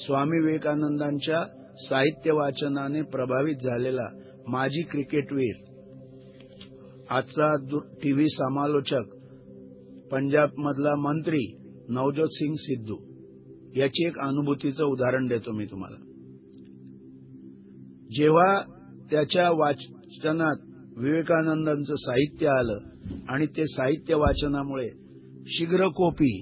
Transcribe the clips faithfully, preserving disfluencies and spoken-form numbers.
स्वामी विवेकानंदांच्या साहित्य वाचनाने प्रभावित झालेला माजी क्रिकेटवीर, आजचा टीव्ही समालोचक, पंजाबमधला मंत्री नवजोत सिंग सिद्धू याची एक अनुभूतीचं उदाहरण देतो मी तुम्हाला. जेव्हा त्याच्या वाचनात विवेकानंदांचं साहित्य आलं आणि ते साहित्य वाचनामुळे शीघ्रकोपी,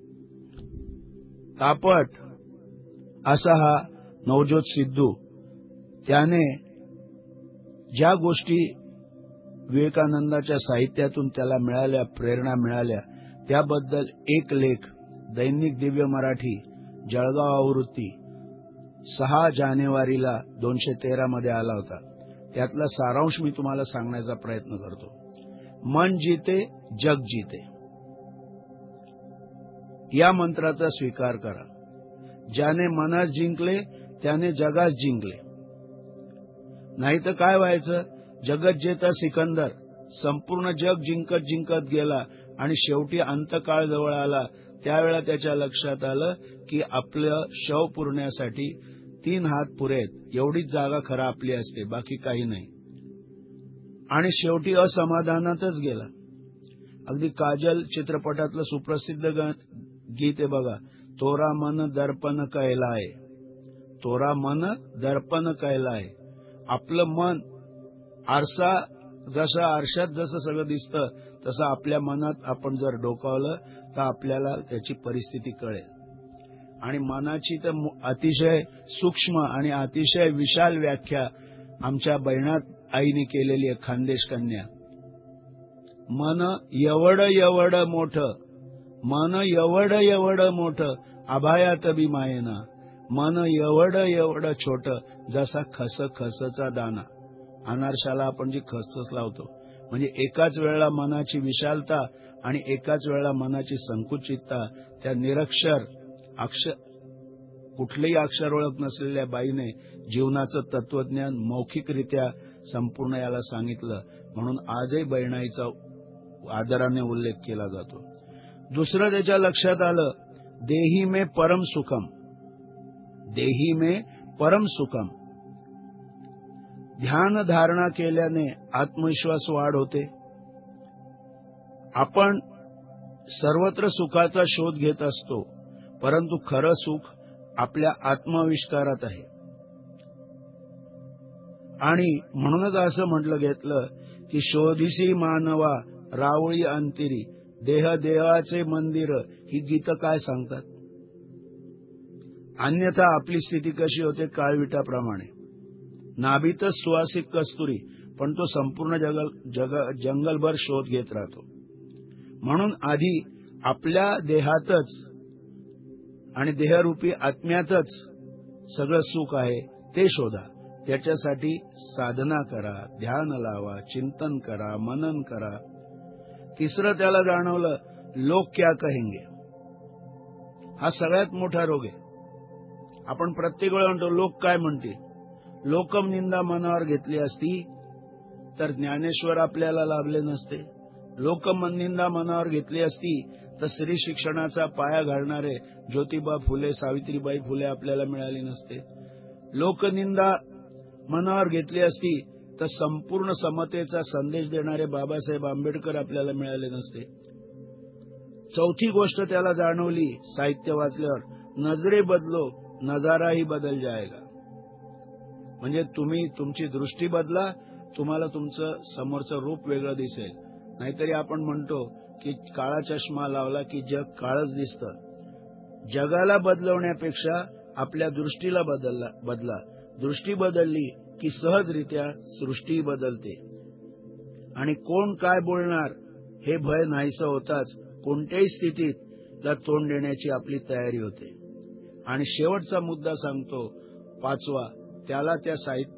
तापट असा हा नवजोत सिद्धू, त्याने ज्या गोष्टी विवेकानंदाच्या साहित्यातून त्याला मिळाल्या, प्रेरणा मिळाल्या, त्याबद्दल एक लेख दैनिक दिव्य मराठी जळगाव आवृत्ती सहा जानेवारीला दोनशे तेरा मध्ये आला होता. त्यातला सारांश मी तुम्हाला सांगण्याचा प्रयत्न करतो. मन जिते जग जिते या मंत्राचा स्वीकार करा. ज्याने मनास जिंकले त्याने जगास जिंकले. नाही तर काय व्हायचं, जगत जेता सिकंदर संपूर्ण जग जिंकत जिंकत गेला आणि शेवटी अंतकाळ जवळ आला. त्यावेळा त्याच्या लक्षात आलं की आपलं शव पुरण्यासाठी तीन हात पुरेत, एवढीच जागा खरा आपली असते, बाकी काही नाही. आणि शेवटी असमाधानातच गेला. अगदी काजल चित्रपटातलं सुप्रसिद्ध गीत आहे बघा, तोरा मन दर्पण कैलाय, तोरा मन दर्पण कैलाय. आपलं मन आरसा, जसं आरशात जसं सगळं दिसतं तसं आपल्या मनात आपण जर डोकावलं तर आपल्याला त्याची परिस्थिती कळेल. आणि मनाची तर अतिशय सूक्ष्म आणि अतिशय विशाल व्याख्या आमच्या बैनाथ आईने केलेली आहे, खानदेश कन्या. मन एवढं एवढं मोठं, मन एवढं एवढं मोठं, आभायात बी मायेना, मन एवढं एवढं छोटं, जसा खस खसचा दाना. अनारशाला आपण जी खसखस लावतो, म्हणजे एकाच वेळेला मनाची विशालता आणि एकाच वेळेला मनाची संकुचितता त्या निरक्षर अक्षर, कुठलेही अक्षर ओळख नसलेल्या बाईने जीवनाचं तत्वज्ञान मौखिकरित्या संपूर्ण याला सांगितलं. म्हणून आजही बहिणाईचा आदराने उल्लेख केला जातो. दुसरं त्याच्या लक्षात आलं, देही में परम सुखम, देही में परम सुखम. ध्यान धारणा केल्याने आत्मविश्वास वाढ होते. आपण सर्वत्र सुखाचा शोध घेत असतो, परंतु खरं सुख आपल्या आत्माविष्कारात आहे. आणि म्हणूनच असं म्हटलं घेतलं की शोधिसी मानवा रावळी अंतिरी, देह देहाचे मंदिर, ही गीतं काय सांगतात. अन्यथा आपली स्थिती कशी होते, काळविटाप्रमाणे. नाभीतच सुवासिक कस्तुरी, पण तो संपूर्ण जगल जग जंगलभर शोध घेत राहतो. म्हणून आधी आपल्या देहातच आणि देहरूपी आत्म्यातच सगळं सुख आहे ते शोधा. त्याच्यासाठी साधना करा, ध्यान लावा, चिंतन करा, मनन करा. तिसरं त्याला जाणवलं, लोक क्या कहेंगे. हा सगळ्यात मोठा रोग आहे. आपण प्रत्येक वेळा म्हणतो लोक काय म्हणतील. लोकम निंदा मनावर घेतली असती तर ज्ञानेश्वर आपल्याला लाभले नसते. लोकम निंदा मनावर घेतली असती तर स्त्री शिक्षणाचा पाया घालणारे ज्योतिबा फुले, सावित्रीबाई फुले आपल्याला मिळाली नसते. लोकनिंदा मनावर घेतली असती तर संपूर्ण समतेचा संदेश देणारे बाबासाहेब आंबेडकर आपल्याला मिळाले नसते. चौथी गोष्ट त्याला जाणवली साहित्य वाचल्यावर, नजरे बदलो नजाराही बदल जाएगा. म्हणजे तुम्ही तुमची दृष्टी बदला, तुम्हाला तुमचं समोरचं रूप वेगळं दिसेल. नाहीतरी आपण म्हणतो की काळा चष्मा लावला की जग काळच दिसतं. जगाला बदलवण्यापेक्षा आपल्या दृष्टीला बदलला बदला. दृष्टी बदलली की सहजरित्या सृष्टी बदलते. आणि कोण काय बोलणार हे भय नाहीसं होताच कोणत्याही स्थितीत त्या तोंड देण्याची आपली तयारी होते. आणि शेवटचा मुद्दा सांगतो, पाचवा, त्याला त्या साहित्य